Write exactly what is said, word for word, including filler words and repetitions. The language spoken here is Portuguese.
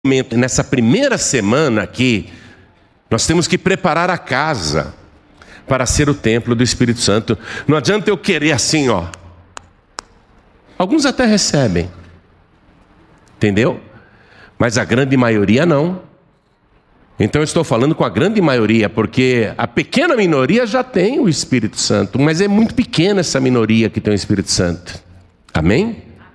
momento, nessa primeira semana aqui, nós temos que preparar a casa para ser o templo do Espírito Santo. Não adianta eu querer assim, ó. Alguns até recebem, entendeu? Mas a grande maioria não. Então eu estou falando com a grande maioria, porque a pequena minoria já tem o Espírito Santo, mas é muito pequena essa minoria que tem o Espírito Santo. Amém?